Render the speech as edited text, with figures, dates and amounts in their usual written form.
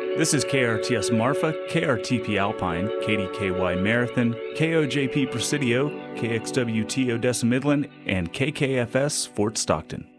This is KRTS Marfa, KRTP Alpine, KDKY Marathon, KOJP Presidio, KXWT Odessa Midland, and KKFS Fort Stockton.